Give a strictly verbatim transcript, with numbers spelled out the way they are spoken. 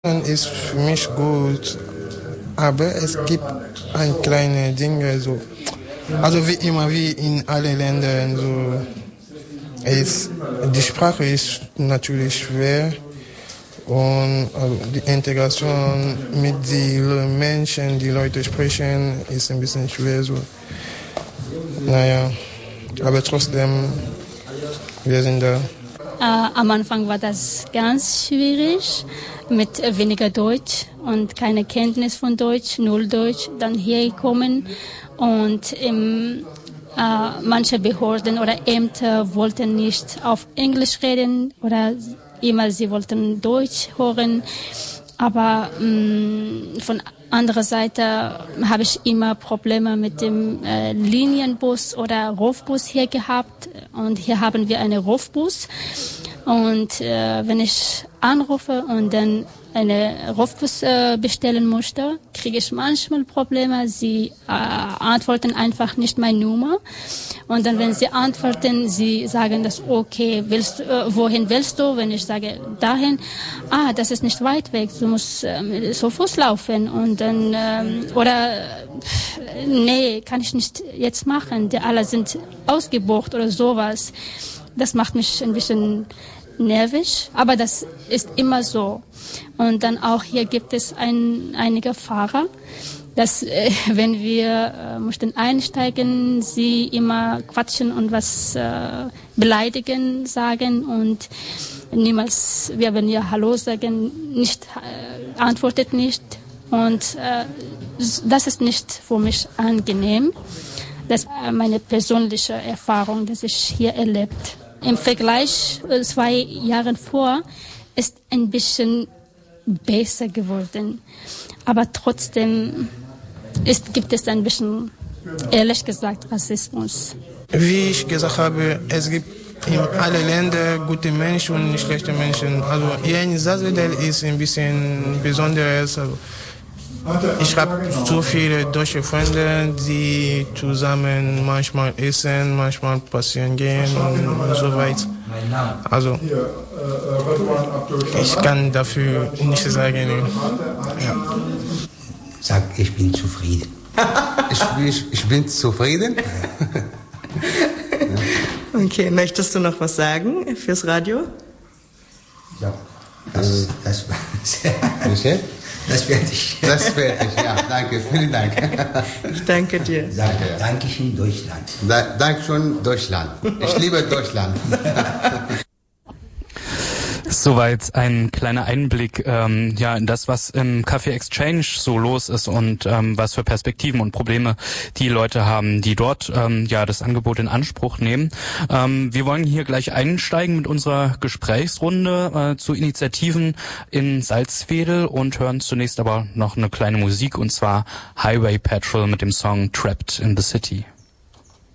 Ist für mich gut, aber es gibt ein kleine Dinge so, also wie immer wie in allen Ländern so, es, die Sprache ist natürlich schwer und also die Integration mit den Menschen, die Leute sprechen, ist ein bisschen schwer so. Naja, aber trotzdem, wir sind da. Äh, am Anfang war das ganz schwierig mit weniger Deutsch und keine Kenntnis von Deutsch, null Deutsch, dann hier gekommen und im, äh, manche Behörden oder Ämter wollten nicht auf Englisch reden oder immer sie wollten Deutsch hören, aber mh, von anderer Seite habe ich immer Probleme mit dem äh, Linienbus oder Rufbus hier gehabt und hier haben wir einen Rufbus und äh, wenn ich anrufe und dann eine Rufbus äh, bestellen möchte, kriege ich manchmal Probleme. Sie äh, antworten einfach nicht meine Nummer. Und dann, wenn sie antworten, sie sagen das, okay, willst, äh, wohin willst du? Wenn ich sage, dahin, ah, das ist nicht weit weg, du musst äh, so Fuß laufen. Und dann, ähm, oder, pff, nee, kann ich nicht jetzt machen, die alle sind ausgebucht oder sowas. Das macht mich ein bisschen nervig, aber das ist immer so. Und dann auch hier gibt es ein, einige Fahrer, dass äh, wenn wir äh, möchten einsteigen, sie immer quatschen und was äh, beleidigen sagen und niemals, wir werden ja Hallo sagen, nicht äh, antwortet nicht und äh, das ist nicht für mich angenehm. Das ist meine persönliche Erfahrung, dass ich hier erlebt. Im Vergleich äh, zwei Jahren vor ist ein bisschen besser geworden. Aber trotzdem ist, gibt es ein bisschen, ehrlich gesagt, Rassismus. Wie ich gesagt habe, es gibt in allen Ländern gute Menschen und schlechte Menschen. Also hier in Salzwedel ist ein bisschen Besonderes. Also ich habe so viele deutsche Freunde, die zusammen manchmal essen, manchmal spazieren gehen und so weiter. Also ich kann dafür nicht sagen. Ja. Sag, ich bin zufrieden. ich, ich, ich bin zufrieden. Okay, möchtest du noch was sagen fürs Radio? Ja, das, das, das, das werde ich. Das werde ich, ja, danke, vielen Dank. Ich danke dir. Danke, Dankeschön, Deutschland. Da, Dankeschön, Deutschland. Ich liebe Deutschland. Soweit ein kleiner Einblick ähm, ja in das, was im Café Exchange so los ist und ähm, was für Perspektiven und Probleme die Leute haben, die dort ähm, ja das Angebot in Anspruch nehmen. Ähm, wir wollen hier gleich einsteigen mit unserer Gesprächsrunde äh, zu Initiativen in Salzwedel und hören zunächst aber noch eine kleine Musik, und zwar Highway Patrol mit dem Song Trapped in the City.